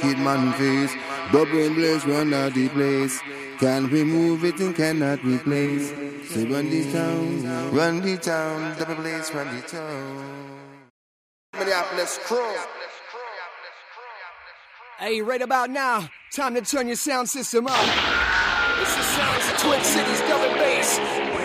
wicked man face. Double blaze run out the place. Can remove it and cannot replace. Say run the town, double blaze run the town. Minneapolis crew. Hey, right about now, time to turn your sound system up. This is Sounds of Twin Cities Double Bass.